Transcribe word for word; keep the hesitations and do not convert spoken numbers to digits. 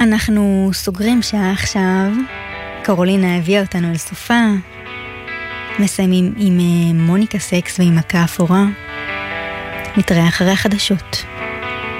אנחנו סוגרים שעה עכשיו. קרולינה הביאה אותנו אל סופה. מסיימים עם מוניקה סקס ועם מכה אפורה. נתראה אחרי החדשות.